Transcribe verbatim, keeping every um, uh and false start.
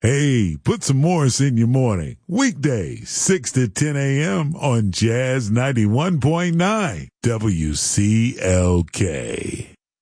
Hey, put some Morris in your morning. Weekdays, six to ten a.m. on Jazz ninety-one point nine W C L K.